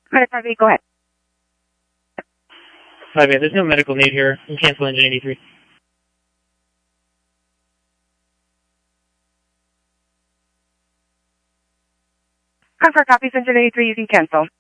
Medical 5-8, go ahead. 5-8, there's no medical need here. You can cancel engine 83. Concord copies engine 83, you can cancel.